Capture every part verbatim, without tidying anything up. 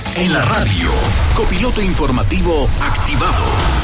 En la radio, copiloto informativo activado.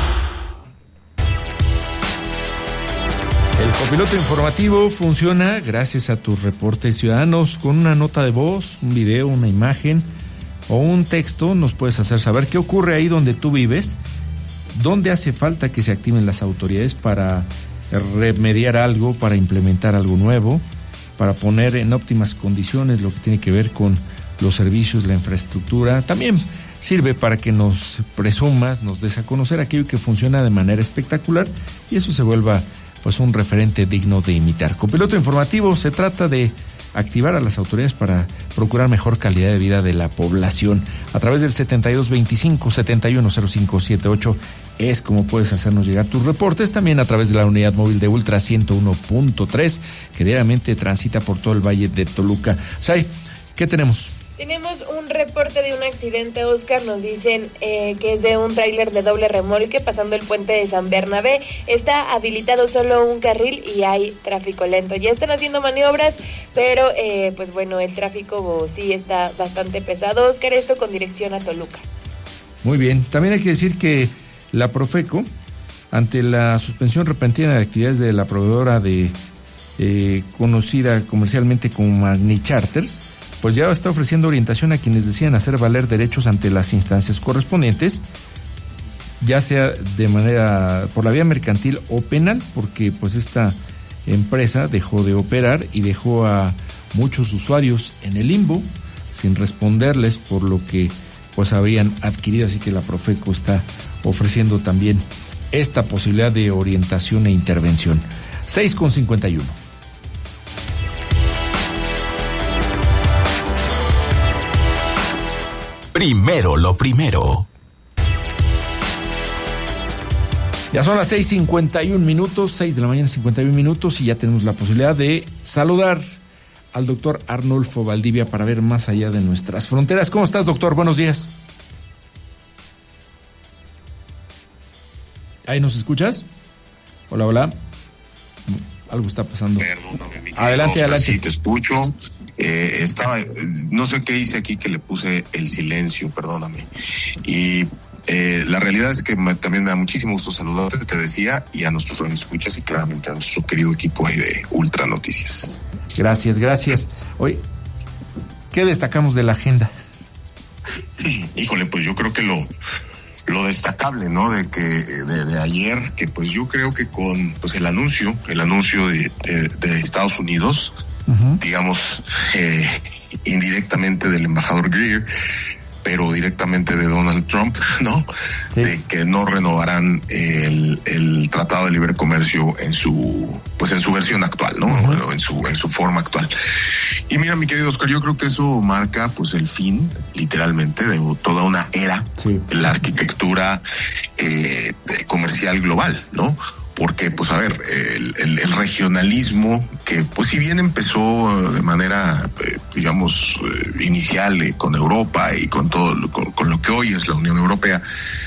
El copiloto informativo funciona gracias a tus reportes ciudadanos. Con una nota de voz, un video, una imagen o un texto nos puedes hacer saber qué ocurre ahí donde tú vives, dónde hace falta que se activen las autoridades para remediar algo, para implementar algo nuevo, para poner en óptimas condiciones lo que tiene que ver con los servicios, la infraestructura. También sirve para que nos presumas, nos des a conocer aquello que funciona de manera espectacular y eso se vuelva pues un referente digno de imitar. Copiloto informativo se trata de activar a las autoridades para procurar mejor calidad de vida de la población. A través del setenta y dos veinticinco, setenta y uno cero cinco setenta y ocho es como puedes hacernos llegar tus reportes. También a través de la unidad móvil de Ultra ciento uno punto tres, que diariamente transita por todo el Valle de Toluca. Say, ¿qué tenemos? Tenemos un reporte de un accidente, Oscar. Nos dicen eh, que es de un tráiler de doble remolque pasando el puente de San Bernabé. Está habilitado solo un carril y hay tráfico lento. Ya están haciendo maniobras, pero eh, pues bueno, el tráfico sí está bastante pesado, Oscar. Esto con dirección a Toluca. Muy bien. También hay que decir que la Profeco, ante la suspensión repentina de actividades de la proveedora de eh, conocida comercialmente como Magni Charters, pues ya está ofreciendo orientación a quienes decían hacer valer derechos ante las instancias correspondientes, ya sea de manera por la vía mercantil o penal, porque pues esta empresa dejó de operar y dejó a muchos usuarios en el limbo sin responderles por lo que pues habían adquirido, así que la Profeco está ofreciendo también esta posibilidad de orientación e intervención. seis con cincuenta y uno. Primero lo primero. Ya son las seis cincuenta y un minutos, seis de la mañana cincuenta y un minutos, y ya tenemos la posibilidad de saludar al doctor Arnulfo Valdivia para ver más allá de nuestras fronteras. ¿Cómo estás, doctor? Buenos días. ¿Ahí nos escuchas? Hola, hola. Algo está pasando. Perdóname, mi adelante, Oscar, adelante. Sí, te escucho. Eh, estaba, no sé qué hice aquí que le puse el silencio, perdóname. Y eh, la realidad es que me, también me da muchísimo gusto saludarte, te decía, y a nuestros escuchas y claramente a nuestro querido equipo ahí de Ultra Noticias. Gracias, gracias. Oye, ¿qué destacamos de la agenda? Híjole, pues yo creo que lo lo destacable, ¿no? De que de, de ayer, que pues yo creo que con pues el anuncio, el anuncio de, de, de Estados Unidos, uh-huh. digamos, eh, indirectamente del embajador Greer, pero directamente de Donald Trump, ¿no? Sí. De que no renovarán el, el Tratado de Libre Comercio en su, pues en su versión actual, ¿no? Uh-huh. Bueno, en su, en su forma actual. Y mira, mi querido Oscar, yo creo que eso marca, pues, el fin, literalmente, de toda una era, sí. en la arquitectura eh, comercial global, ¿no? Porque, pues, a ver, el, el, el regionalismo, que, pues, si bien empezó de manera, eh, digamos, eh, inicial eh, con Europa y con todo, con, con lo que hoy es la Unión Europea,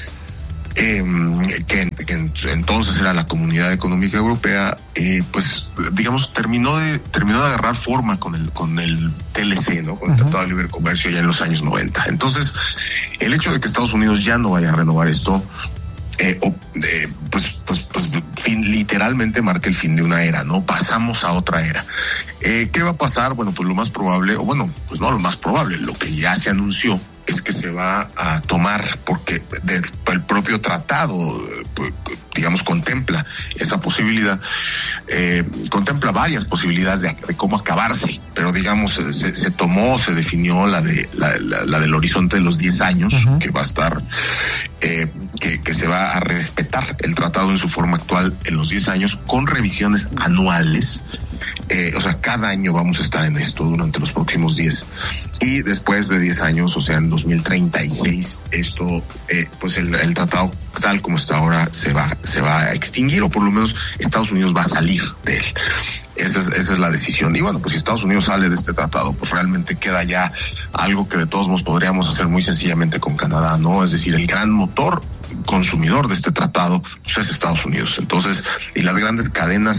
eh, que, que entonces era la Comunidad Económica Europea, eh, pues, digamos, terminó de terminó de agarrar forma con el con el T L C, ¿no? Con el Tratado de Libre Comercio ya en los años noventa. Entonces, el hecho de que Estados Unidos ya no vaya a renovar esto, Eh, o, eh, pues, pues, pues, fin, literalmente marca el fin de una era, ¿no? Pasamos a otra era. Eh, ¿Qué va a pasar? Bueno, pues lo más probable, o bueno, pues no lo más probable, lo que ya se anunció es que se va a tomar, porque de, el propio tratado, pues, digamos, contempla esa posibilidad, eh, contempla varias posibilidades de, de cómo acabarse, pero digamos, se, se tomó, se definió la de la, la, la del horizonte de los diez años, uh-huh. que va a estar, eh, que, que se va a respetar el tratado en su forma actual en los diez años, con revisiones anuales. Eh, o sea, cada año vamos a estar en esto durante los próximos diez. Y después de diez años, o sea, en dos mil treinta y seis, esto, eh, pues el, el tratado tal como está ahora se va, se va a extinguir, o por lo menos Estados Unidos va a salir de él. Esa es, esa es la decisión. Y bueno, pues si Estados Unidos sale de este tratado, pues realmente queda ya algo que de todos modos podríamos hacer muy sencillamente con Canadá, ¿no? Es decir, el gran motor consumidor de este tratado, pues es Estados Unidos. Entonces, y las grandes cadenas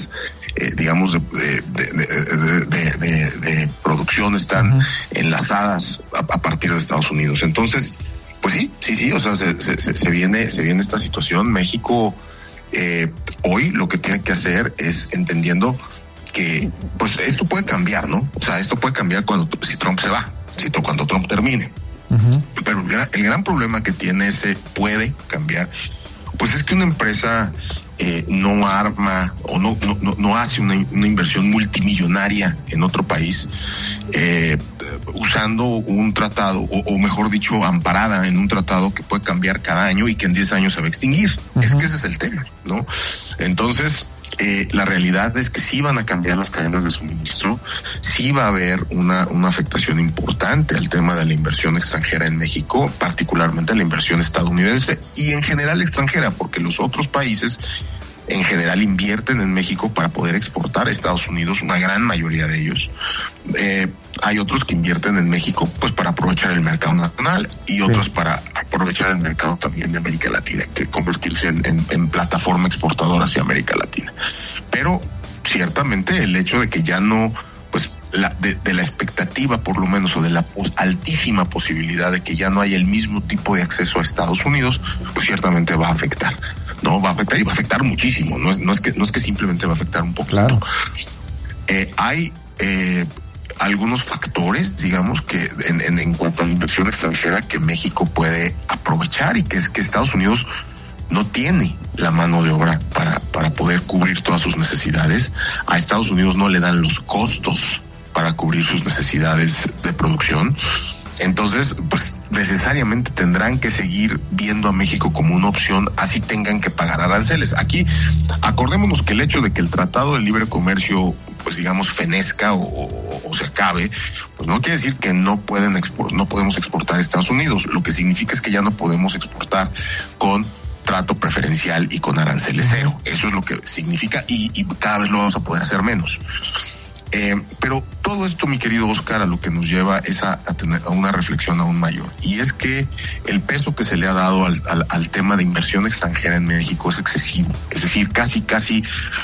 eh, digamos, de, de, de, de, de, de producción están uh-huh. enlazadas a, a partir de Estados Unidos. Entonces, pues sí, sí, sí, o sea, se, se, se viene, se viene esta situación. México, eh, hoy lo que tiene que hacer es entendiendo que, pues, esto puede cambiar, ¿no? O sea, esto puede cambiar cuando, si Trump se va, si, cuando Trump termine. Uh-huh. Pero el gran, el gran problema que tiene ese puede cambiar, pues es que una empresa eh, no arma o no, no, no hace una, una inversión multimillonaria en otro país eh, usando un tratado, o, o mejor dicho, amparada en un tratado que puede cambiar cada año y que en diez años se va a extinguir. Uh-huh. Es que ese es el tema, ¿no? Entonces, Eh, la realidad es que sí van a cambiar las cadenas de suministro, sí va a haber una, una afectación importante al tema de la inversión extranjera en México, particularmente la inversión estadounidense y en general extranjera, porque los otros países en general invierten en México para poder exportar a Estados Unidos, una gran mayoría de ellos. Eh, hay otros que invierten en México pues para aprovechar el mercado nacional y otros sí. para aprovechar el mercado también de América Latina, que convertirse en, en, en plataforma exportadora hacia América Latina. Pero ciertamente el hecho de que ya no, pues la, de, de la expectativa por lo menos, o de la pos, altísima posibilidad de que ya no haya el mismo tipo de acceso a Estados Unidos, pues ciertamente va a afectar. No, va a afectar y va a afectar muchísimo. No es, no es que, no es que simplemente va a afectar un poquito. Claro. Eh, hay eh, algunos factores, digamos, que en, en, en cuanto a la inversión extranjera que México puede aprovechar y que es que Estados Unidos no tiene la mano de obra para, para poder cubrir todas sus necesidades. A Estados Unidos no le dan los costos para cubrir sus necesidades de producción. Entonces, pues necesariamente tendrán que seguir viendo a México como una opción, así tengan que pagar aranceles. Aquí, acordémonos que el hecho de que el Tratado de Libre Comercio, pues digamos, fenezca o, o, o se acabe, pues no quiere decir que no pueden export, no podemos exportar a Estados Unidos. Lo que significa es que ya no podemos exportar con trato preferencial y con aranceles cero. Eso es lo que significa y, y cada vez lo vamos a poder hacer menos. Eh, pero todo esto, mi querido Oscar, a lo que nos lleva es a, a tener a una reflexión aún mayor, y es que el peso que se le ha dado al, al, al tema de inversión extranjera en México es excesivo. Es decir, casi casi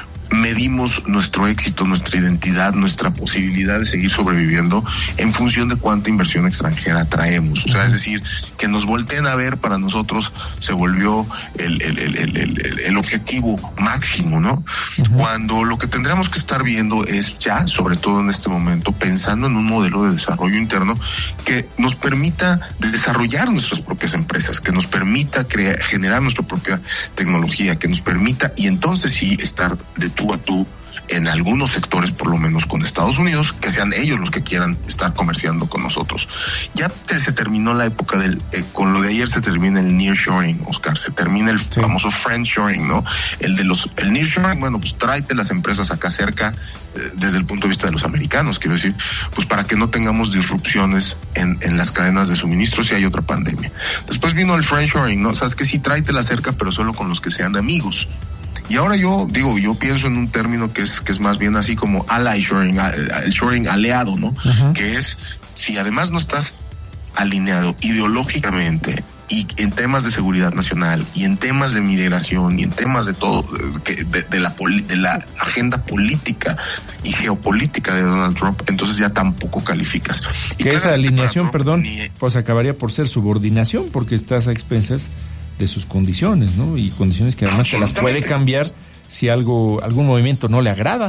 medimos nuestro éxito, nuestra identidad, nuestra posibilidad de seguir sobreviviendo en función de cuánta inversión extranjera traemos. O sea, es decir, que nos volteen a ver para nosotros se volvió el, el, el, el, el, el objetivo máximo, ¿no? Uh-huh. Cuando lo que tendríamos que estar viendo es ya, sobre todo en este momento, pensando en un modelo de desarrollo interno que nos permita desarrollar nuestras propias empresas, que nos permita crear, generar nuestra propia tecnología, que nos permita, y entonces sí estar de tú a tú en algunos sectores, por lo menos con Estados Unidos, que sean ellos los que quieran estar comerciando con nosotros. Ya se terminó la época del, eh, con lo de ayer se termina el nearshoring, Oscar, se termina el sí. famoso friendshoring, ¿no? El de los, el nearshoring, bueno, pues tráete las empresas acá cerca, eh, desde el punto de vista de los americanos, quiero decir, pues para que no tengamos disrupciones en, en las cadenas de suministro si hay otra pandemia. Después vino el friendshoring, ¿no? O sea, es que sí, tráetela cerca, pero solo con los que sean amigos. Y ahora yo digo, yo pienso en un término que es que es más bien así como ally shoring, el shoring aliado, ¿no? Uh-huh. Que es, si además no estás alineado ideológicamente y en temas de seguridad nacional y en temas de migración y en temas de todo, que de, de la de la agenda política y geopolítica de Donald Trump, entonces ya tampoco calificas. Y que esa alineación, perdón, ni... pues acabaría por ser subordinación, porque estás a expensas de sus condiciones, ¿no? Y condiciones que además te las puede cambiar si algo, algún movimiento no le agrada.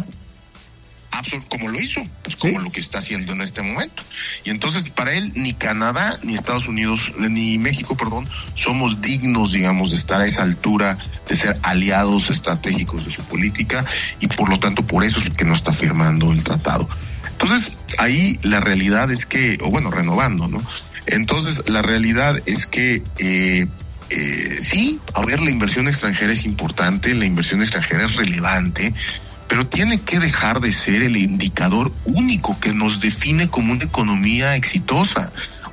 Como lo hizo, pues como ¿sí? lo que está haciendo en este momento. Y entonces para él ni Canadá, ni Estados Unidos, ni México, perdón, somos dignos, digamos, de estar a esa altura, de ser aliados estratégicos de su política, y por lo tanto por eso es que no está firmando el tratado. Entonces ahí la realidad es que, o bueno, renovando, ¿no? Entonces la realidad es que eh, eh, sí, a ver, la inversión extranjera es importante, la inversión extranjera es relevante, pero tiene que dejar de ser el indicador único que nos define como una economía exitosa.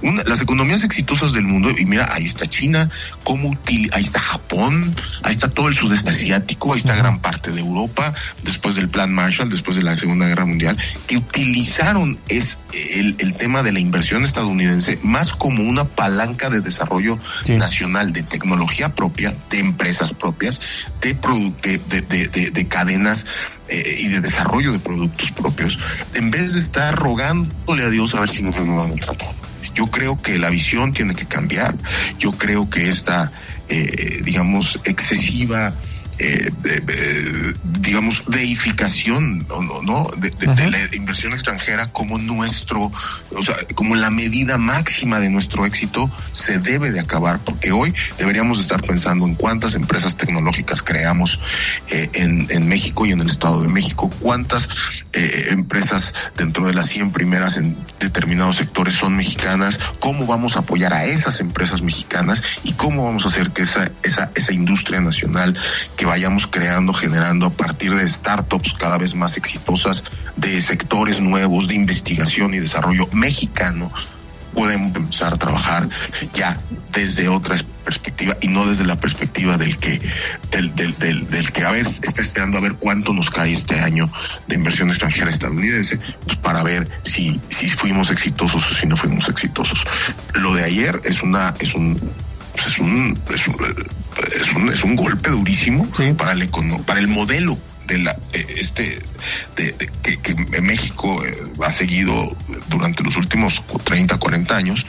Una, las economías exitosas del mundo, y mira, ahí está China, cómo util, ahí está Japón, ahí está todo el sudeste asiático, ahí está gran parte de Europa, después del Plan Marshall, después de la Segunda Guerra Mundial, que utilizaron es el, el tema de la inversión estadounidense más como una palanca de desarrollo sí. nacional, de tecnología propia, de empresas propias, de, produ- de, de, de, de, de cadenas eh, y de desarrollo de productos propios, en vez de estar rogándole a Dios a ver si nos renuevan el tratado. Yo creo que la visión tiene que cambiar. Yo creo que esta, eh, digamos, excesiva, eh, de, de, digamos, deificación, ¿no? ¿no? De, de, de la inversión extranjera como nuestro, o sea, como la medida máxima de nuestro éxito, se debe de acabar, porque hoy deberíamos estar pensando en cuántas empresas tecnológicas creamos eh, en, en México y en el Estado de México, cuántas eh, empresas dentro de las cien primeras en determinados sectores son mexicanas, cómo vamos a apoyar a esas empresas mexicanas y cómo vamos a hacer que esa, esa, esa industria nacional que vayamos creando, generando a partir de startups cada vez más exitosas, de sectores nuevos, de investigación y desarrollo mexicano, podemos empezar a trabajar ya desde otra perspectiva y no desde la perspectiva del que del del del, del que a ver está esperando a ver cuánto nos cae este año de inversión extranjera estadounidense, pues para ver si si fuimos exitosos o si no fuimos exitosos. Lo de ayer es una es un pues es un es un es un, es un golpe durísimo sí. para el econo, para el modelo de la este de, de que, que México eh, ha seguido durante los últimos treinta, cuarenta años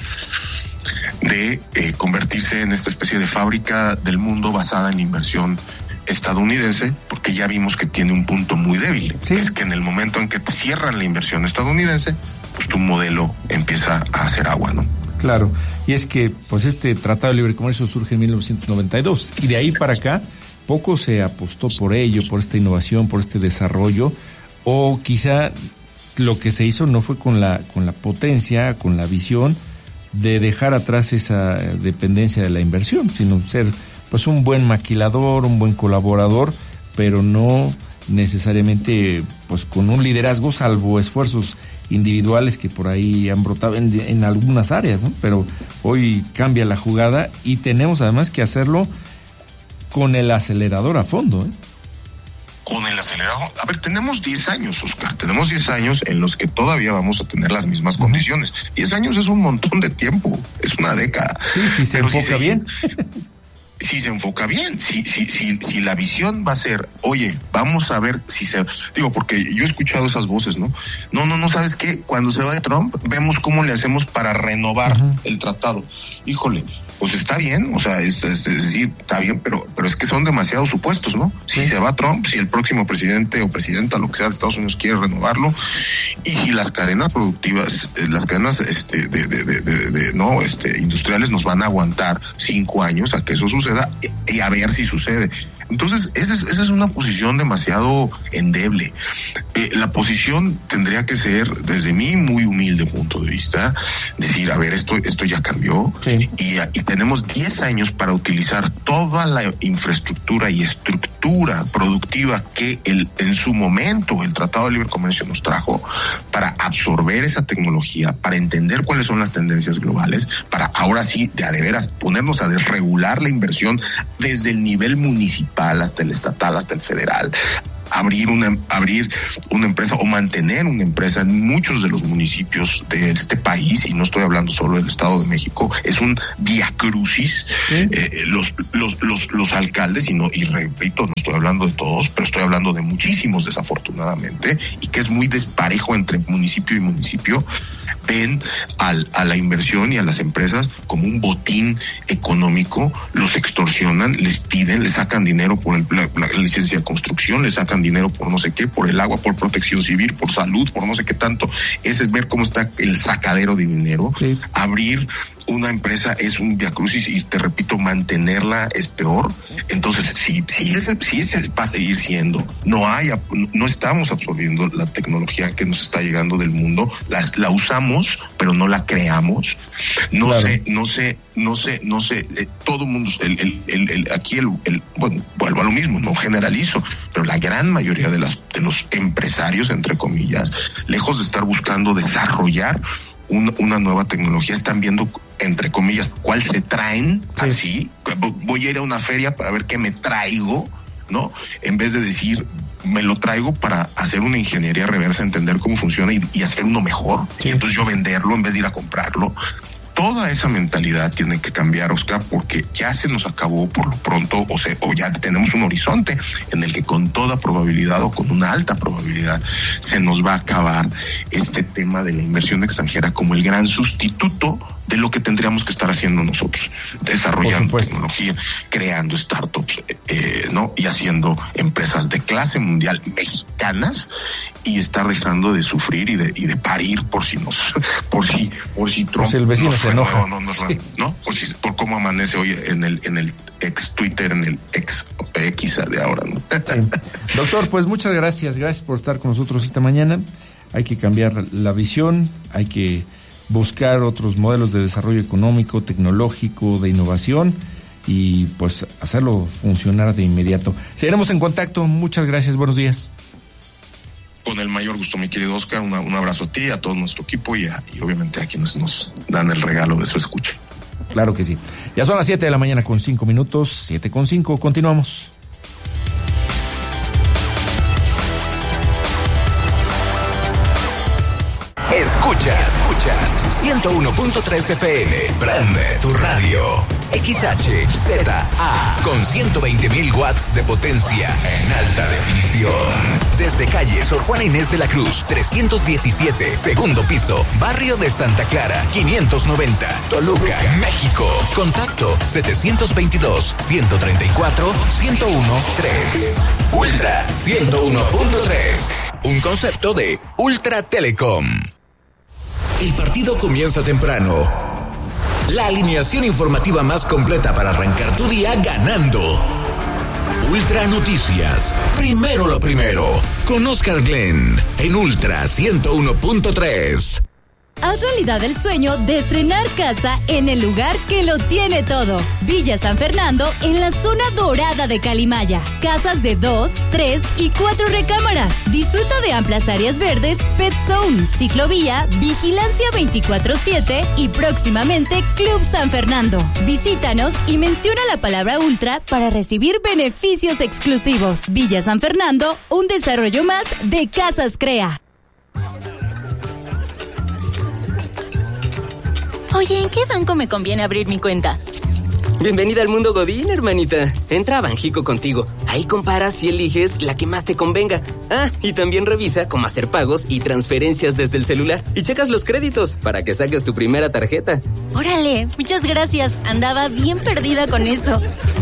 de eh, convertirse en esta especie de fábrica del mundo basada en inversión estadounidense, porque ya vimos que tiene un punto muy débil, ¿sí? Que es que en el momento en que te cierran la inversión estadounidense, pues tu modelo empieza a hacer agua, ¿no? Claro, y es que pues este Tratado de Libre Comercio surge en mil novecientos noventa y dos y de ahí para acá poco se apostó por ello, por esta innovación, por este desarrollo, o quizá lo que se hizo no fue con la con la potencia, con la visión de dejar atrás esa dependencia de la inversión, sino ser pues un buen maquilador, un buen colaborador, pero no necesariamente pues con un liderazgo, salvo esfuerzos individuales que por ahí han brotado en, en algunas áreas, ¿no? Pero hoy cambia la jugada y tenemos además que hacerlo con el acelerador a fondo, ¿eh? Con el acelerador. A ver, tenemos diez años, Oscar. Tenemos diez años en los que todavía vamos a tener las mismas condiciones. diez años es un montón de tiempo. Es una década. Sí, sí, se enfoca si se, bien. Si se enfoca bien. Si, si, si, si la visión va a ser, oye, vamos a ver si se... Digo, porque yo he escuchado esas voces, ¿no? No, no, no, ¿sabes qué? Cuando se va de Trump, vemos cómo le hacemos para renovar uh-huh. el tratado. Híjole, pues está bien, o sea, es, es, es decir, está bien, pero pero es que son demasiados supuestos, ¿no? Si sí. se va Trump, si el próximo presidente o presidenta, lo que sea de Estados Unidos, quiere renovarlo, y si las cadenas productivas, las cadenas este de, de, de, de, de no este industriales nos van a aguantar cinco años a que eso suceda y, y a ver si sucede. Entonces, esa es, esa es una posición demasiado endeble. Eh, la posición tendría que ser, desde mi muy humilde punto de vista, decir, a ver, esto esto ya cambió sí. y, y tenemos diez años para utilizar toda la infraestructura y estructura productiva que el, en su momento el Tratado de Libre Comercio nos trajo para absorber esa tecnología, para entender cuáles son las tendencias globales, para ahora sí, de a de veras, ponernos a desregular la inversión desde el nivel municipal hasta el estatal, hasta el federal, abrir una abrir una empresa o mantener una empresa en muchos de los municipios de este país, y no estoy hablando solo del Estado de México, es un viacrucis. ¿Sí? eh, los los los los alcaldes, y no y repito, no estoy hablando de todos, pero estoy hablando de muchísimos, desafortunadamente, y que es muy desparejo entre municipio y municipio, ven al, a la inversión y a las empresas como un botín económico, los extorsionan, les piden, les sacan dinero por el, la, la licencia de construcción, les sacan dinero por no sé qué, por el agua, por protección civil, por salud, por no sé qué tanto. Ese es ver cómo está el sacadero de dinero. Sí. Abrir una empresa es un viacrucis y te repito, mantenerla es peor. Entonces, si, si ese, si ese va a seguir siendo, no hay, no estamos absorbiendo la tecnología que nos está llegando del mundo, la, la usamos, pero no la creamos. No claro. sé, no sé, no sé, no sé, eh, todo el mundo, el, el, el, el, aquí el, el, bueno, vuelvo a lo mismo, no generalizo, pero la gran mayoría de las, de los empresarios, entre comillas, lejos de estar buscando desarrollar un, una nueva tecnología, están viendo, entre comillas, cuál se traen, sí. Así, voy a ir a una feria para ver qué me traigo, ¿no? En vez de decir, me lo traigo para hacer una ingeniería reversa, entender cómo funciona y, y hacer uno mejor, sí. Y entonces yo venderlo en vez de ir a comprarlo. Toda esa mentalidad tiene que cambiar, Oscar, porque ya se nos acabó por lo pronto, o, se, o ya tenemos un horizonte en el que con toda probabilidad o con una alta probabilidad se nos va a acabar este tema de la inversión extranjera como el gran sustituto de lo que tendríamos que estar haciendo nosotros, desarrollando tecnología, creando startups, eh, ¿no? Y haciendo empresas de clase mundial mexicanas y estar dejando de sufrir y de y de parir por si nos, por si, por si Trump, por si el vecino nos, se enoja, no, no, no, sí. ¿no? Por si, por cómo amanece hoy en el, en el ex Twitter, en el ex X de ahora, ¿no? Sí. Doctor, pues muchas gracias, gracias por estar con nosotros esta mañana. Hay que cambiar la visión, hay que buscar otros modelos de desarrollo económico, tecnológico, de innovación y pues hacerlo funcionar de inmediato. Seguiremos en contacto. Muchas gracias. Buenos días. Con el mayor gusto, mi querido Oscar. Una, un abrazo a ti, a todo nuestro equipo y, a, y obviamente a quienes nos dan el regalo de su escucha. Claro que sí. Ya son las siete de la mañana con cinco minutos. siete con cinco. Continuamos. Escuchas, escuchas ciento uno punto tres F M, prende tu radio. X H Z A con ciento veinte mil watts de potencia en alta definición. Desde calle Sor Juana Inés de la Cruz, trescientos diecisiete, segundo piso, barrio de Santa Clara, quinientos noventa, Toluca, México. Contacto setecientos veintidós, ciento treinta y cuatro, ciento uno, tres. Ultra ciento uno punto tres. Un concepto de Ultra Telecom. El partido comienza temprano. La alineación informativa más completa para arrancar tu día ganando. Ultra Noticias. Primero lo primero. Con Oscar Glenn en Ultra ciento uno punto tres. Haz realidad el sueño de estrenar casa en el lugar que lo tiene todo. Villa San Fernando, en la zona dorada de Calimaya. Casas de dos, tres y cuatro recámaras. Disfruta de amplias áreas verdes, pet zone, ciclovía, vigilancia veinticuatro siete y próximamente Club San Fernando. Visítanos y menciona la palabra Ultra para recibir beneficios exclusivos. Villa San Fernando, un desarrollo más de Casas Crea. Oye, ¿en qué banco me conviene abrir mi cuenta? Bienvenida al mundo Godín, hermanita. Entra a Banjico Contigo. Ahí comparas y eliges la que más te convenga. Ah, y también revisa cómo hacer pagos y transferencias desde el celular. Y checas los créditos para que saques tu primera tarjeta. Órale, muchas gracias. Andaba bien perdida con eso.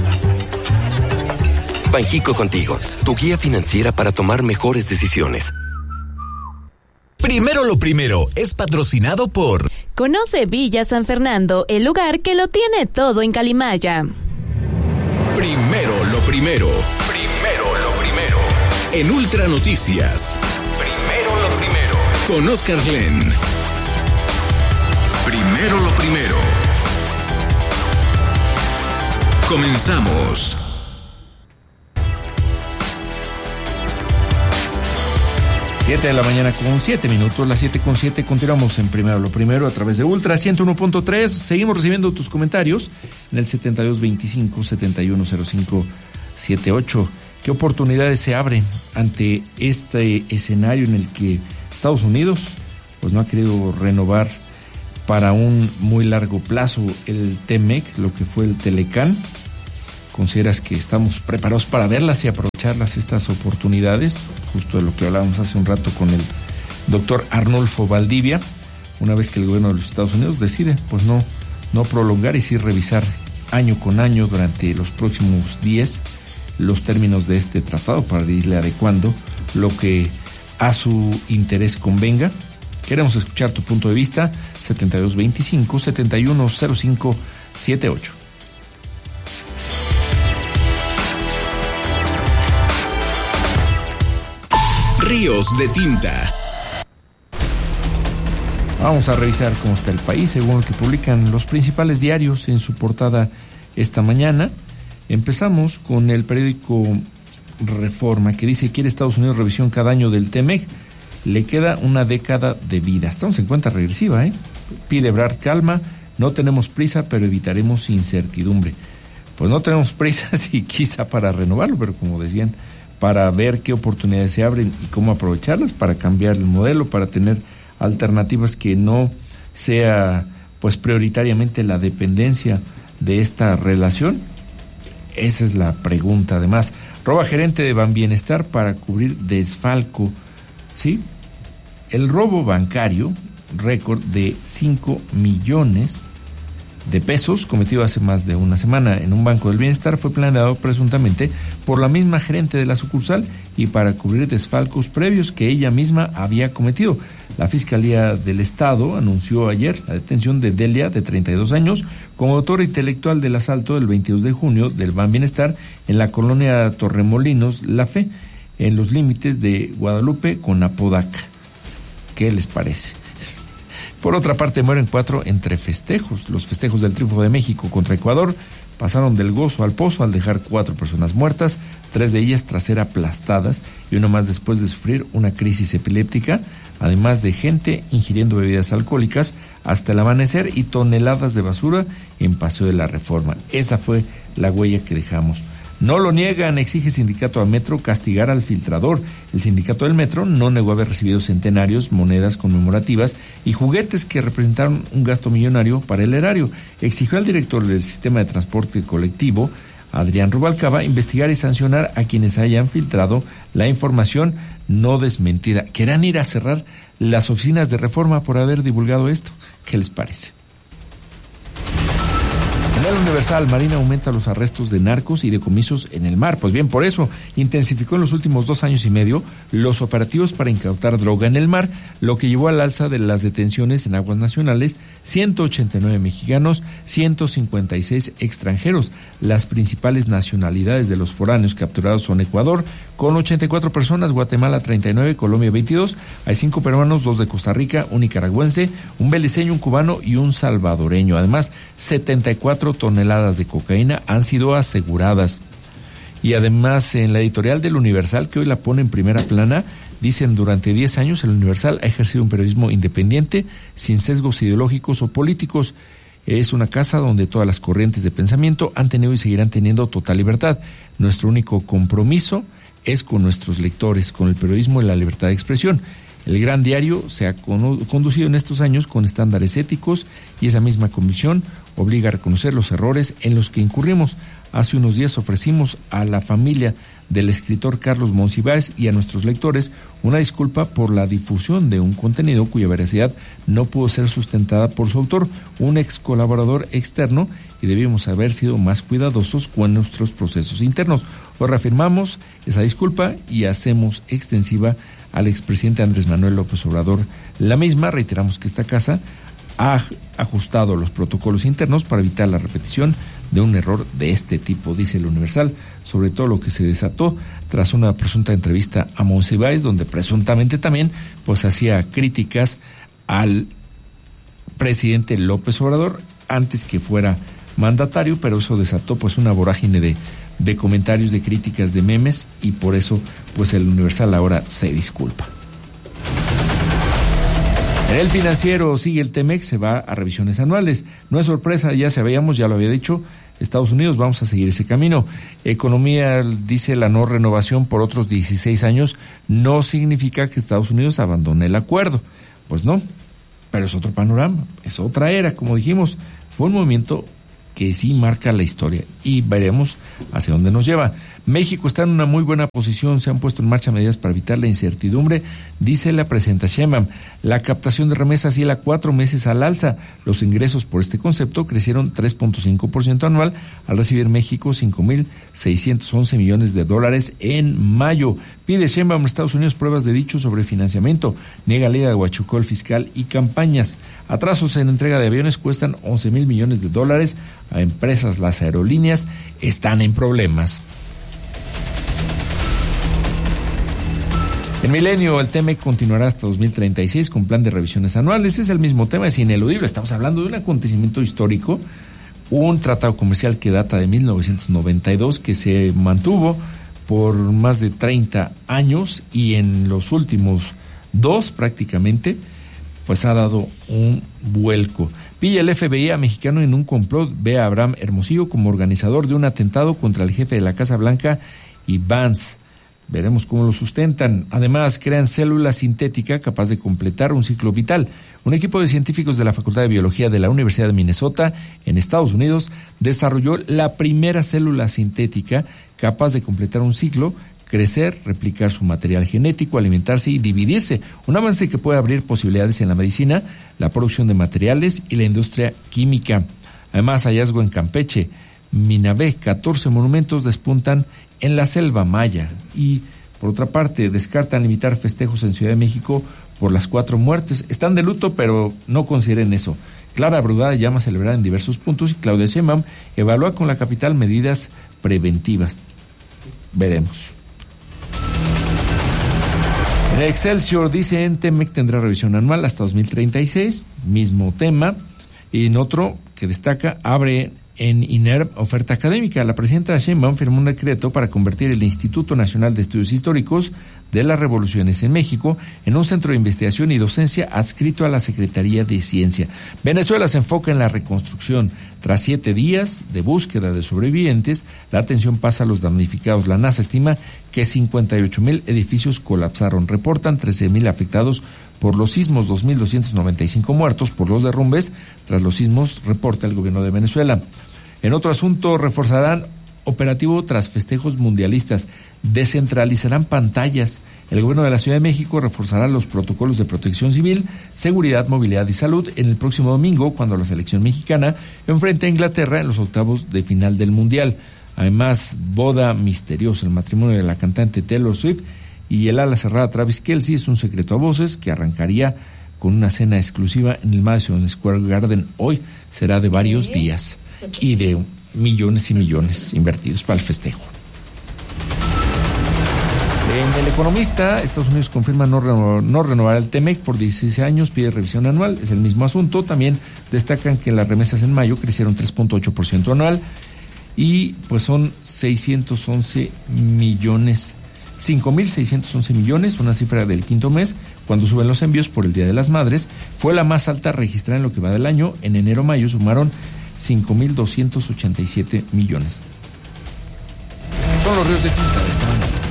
Banjico Contigo, tu guía financiera para tomar mejores decisiones. Primero lo primero es patrocinado por... Conoce Villa San Fernando, el lugar que lo tiene todo en Calimaya. Primero lo primero. Primero lo primero. En Ultra Noticias. Primero lo primero. Con Oscar Glenn. Primero lo primero. Comenzamos. siete de la mañana con siete minutos, las siete con siete, continuamos en Primero lo Primero a través de Ultra ciento uno punto tres. Seguimos recibiendo tus comentarios en el setenta y dos veinticinco, setenta y uno cero cinco setenta y ocho. ¿Qué oportunidades se abren ante este escenario en el que Estados Unidos pues no ha querido renovar para un muy largo plazo el T M E C, lo que fue el Telecán? ¿Consideras que estamos preparados para verlas y aprovecharlas, estas oportunidades? Justo de lo que hablábamos hace un rato con el doctor Arnulfo Valdivia, una vez que el gobierno de los Estados Unidos decide pues no, no prolongar y sí revisar año con año durante los próximos diez los términos de este tratado para irle adecuando lo que a su interés convenga. Queremos escuchar tu punto de vista, setenta y dos veinticinco, setenta y uno cero cinco setenta y ocho. Ríos de tinta. Vamos a revisar cómo está el país según lo que publican los principales diarios en su portada esta mañana. Empezamos con el periódico Reforma, que dice: quiere Estados Unidos revisión cada año del T M E C. Le queda una década de vida. Estamos en cuenta regresiva, ¿eh? Pide Ebrard calma, no tenemos prisa, pero evitaremos incertidumbre. Pues no tenemos prisa, sí, quizá para renovarlo, pero como decían, para ver qué oportunidades se abren y cómo aprovecharlas para cambiar el modelo, para tener alternativas que no sea pues prioritariamente la dependencia de esta relación. Esa es la pregunta. Además, roba gerente de Banbienestar para cubrir desfalco. ¿Sí? El robo bancario, récord de cinco millones de pesos, cometido hace más de una semana en un banco del bienestar, fue planeado presuntamente por la misma gerente de la sucursal y para cubrir desfalcos previos que ella misma había cometido. La Fiscalía del Estado anunció ayer la detención de Delia, de treinta y dos años, como autora intelectual del asalto del veintidós de junio del Banbienestar en la colonia Torremolinos La Fe, en los límites de Guadalupe con Apodaca. ¿Qué les parece? Por otra parte, mueren cuatro entre festejos. Los festejos del triunfo de México contra Ecuador pasaron del gozo al pozo al dejar cuatro personas muertas, tres de ellas tras ser aplastadas y una más después de sufrir una crisis epiléptica, además de gente ingiriendo bebidas alcohólicas hasta el amanecer y toneladas de basura en Paseo de la Reforma. Esa fue la huella que dejamos. No lo niegan, exige sindicato a Metro castigar al filtrador. El sindicato del Metro no negó haber recibido centenarios, monedas conmemorativas y juguetes que representaron un gasto millonario para el erario. Exigió al director del sistema de transporte colectivo, Adrián Rubalcaba, investigar y sancionar a quienes hayan filtrado la información no desmentida. ¿Querrán ir a cerrar las oficinas de Reforma por haber divulgado esto? ¿Qué les parece? En el Universal, Marina aumenta los arrestos de narcos y decomisos en el mar. Pues bien, por eso intensificó en los últimos dos años y medio los operativos para incautar droga en el mar, lo que llevó al alza de las detenciones en aguas nacionales, ciento ochenta y nueve mexicanos, ciento cincuenta y seis extranjeros. Las principales nacionalidades de los foráneos capturados son Ecuador, con ochenta y cuatro personas, Guatemala treinta y nueve, Colombia veintidós, hay cinco peruanos, dos de Costa Rica, un nicaragüense, un beliceño, un cubano y un salvadoreño. Además, setenta y cuatro toneladas de cocaína han sido aseguradas. Y además, en la editorial del Universal, que hoy la pone en primera plana, dicen: durante diez años el Universal ha ejercido un periodismo independiente, sin sesgos ideológicos o políticos. Es una casa donde todas las corrientes de pensamiento han tenido y seguirán teniendo total libertad. Nuestro único compromiso es con nuestros lectores, con el periodismo y la libertad de expresión. El Gran Diario se ha conducido en estos años con estándares éticos y esa misma convicción obliga a reconocer los errores en los que incurrimos. Hace unos días ofrecimos a la familia del escritor Carlos Monsiváis y a nuestros lectores una disculpa por la difusión de un contenido cuya veracidad no pudo ser sustentada por su autor, un ex colaborador externo, y debíamos haber sido más cuidadosos con nuestros procesos internos. Hoy reafirmamos esa disculpa y hacemos extensiva al expresidente Andrés Manuel López Obrador la misma. Reiteramos que esta casa ha ajustado los protocolos internos para evitar la repetición de un error de este tipo, dice el Universal, sobre todo lo que se desató tras una presunta entrevista a Monsiváis, donde presuntamente también pues hacía críticas al presidente López Obrador antes que fuera mandatario, pero eso desató pues una vorágine de, de comentarios, de críticas, de memes, y por eso pues el Universal ahora se disculpa. En el Financiero sigue el T-MEX, se va a revisiones anuales. No es sorpresa, ya sabíamos, ya lo había dicho, Estados Unidos, vamos a seguir ese camino. Economía, dice, la no renovación por otros dieciséis años no significa que Estados Unidos abandone el acuerdo. Pues no, pero es otro panorama, es otra era, como dijimos. Fue un movimiento que sí marca la historia y veremos hacia dónde nos lleva. México está en una muy buena posición, se han puesto en marcha medidas para evitar la incertidumbre, dice la presidenta Sheinbaum. La captación de remesas hiela cuatro meses al alza. Los ingresos por este concepto crecieron tres punto cinco por ciento anual al recibir México cinco mil seiscientos once millones de dólares en mayo. Pide Sheinbaum a Estados Unidos pruebas de dicho sobre financiamiento. Niega ley de huachucol fiscal y campañas. Atrasos en entrega de aviones cuestan once mil millones de dólares a empresas. Las aerolíneas están en problemas. En Milenio, el T-MEC continuará hasta dos mil treinta y seis con plan de revisiones anuales. Es el mismo tema, es ineludible. Estamos hablando de un acontecimiento histórico, un tratado comercial que data de mil novecientos noventa y dos, que se mantuvo por más de treinta años y en los últimos dos prácticamente, pues ha dado un vuelco. Pilla el F B I a mexicano en un complot, ve a Abraham Hermosillo como organizador de un atentado contra el jefe de la Casa Blanca y Vance. Veremos cómo lo sustentan. Además, crean célula sintética capaz de completar un ciclo vital. Un equipo de científicos de la Facultad de Biología de la Universidad de Minnesota, en Estados Unidos, desarrolló la primera célula sintética capaz de completar un ciclo, crecer, replicar su material genético, alimentarse y dividirse. Un avance que puede abrir posibilidades en la medicina, la producción de materiales y la industria química. Además, hallazgo en Campeche. Minabé, catorce monumentos despuntan en la selva maya. Y, por otra parte, descartan limitar festejos en Ciudad de México por las cuatro muertes. Están de luto, pero no consideren eso. Clara Brugada llama a celebrar en diversos puntos y Claudia Sheinbaum evalúa con la capital medidas preventivas. Veremos. En Excelsior dice en Temec tendrá revisión anual hasta dos mil treinta y seis, mismo tema. Y en otro que destaca, abre en INERM oferta académica. La presidenta Sheinbaum firmó un decreto para convertir el Instituto Nacional de Estudios Históricos de las Revoluciones en México en un centro de investigación y docencia adscrito a la Secretaría de Ciencia. Venezuela se enfoca en la reconstrucción. Tras siete días de búsqueda de sobrevivientes, la atención pasa a los damnificados. La NASA estima que cincuenta y ocho mil edificios colapsaron. Reportan trece mil afectados por los sismos, dos mil doscientos noventa y cinco muertos por los derrumbes. Tras los sismos, reporta el gobierno de Venezuela. En otro asunto, reforzarán operativo tras festejos mundialistas. Descentralizarán pantallas. El gobierno de la Ciudad de México reforzará los protocolos de protección civil, seguridad, movilidad y salud en el próximo domingo, cuando la selección mexicana enfrente a Inglaterra en los octavos de final del Mundial. Además, boda misteriosa, el matrimonio de la cantante Taylor Swift y el ala cerrada Travis Kelce es un secreto a voces que arrancaría con una cena exclusiva en el Madison Square Garden. Hoy será de varios ¿Sí? días y de millones y millones invertidos para el festejo. En El Economista, Estados Unidos confirma no, reno, no renovar el Temec por dieciséis años, pide revisión anual, es el mismo asunto. También destacan que las remesas en mayo crecieron tres punto ocho por ciento anual y pues son seiscientos once millones, cinco mil seiscientos once millones, una cifra del quinto mes, cuando suben los envíos por el Día de las Madres. Fue la más alta registrada en lo que va del año. En enero-mayo sumaron cinco mil doscientos ochenta y siete millones. Son los ríos de tinta de esta manera.